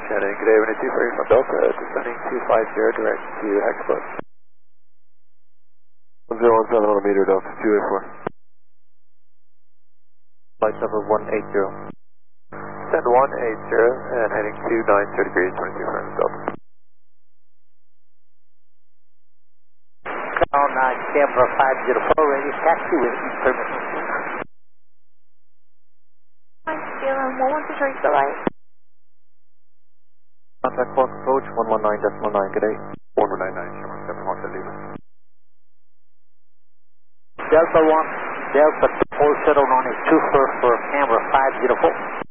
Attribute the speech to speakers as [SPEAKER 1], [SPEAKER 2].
[SPEAKER 1] Shannon, good day, 123 from Delta, descending 250 direct to Hexport.
[SPEAKER 2] 1017 on a meter, Delta 284.
[SPEAKER 3] Flight number 180.
[SPEAKER 1] Send 180 and heading 290 degrees, 22 from Delta.
[SPEAKER 4] Cloud 9, Canberra 504, ready taxi with permission.
[SPEAKER 5] Sierra 113 Delay.
[SPEAKER 3] Contact Fox approach 119.9, good day.
[SPEAKER 2] 1199, Sherman 7 Hotel Lima.
[SPEAKER 4] Delta 1, Delta 4 settled on a 24 for Canberra 504.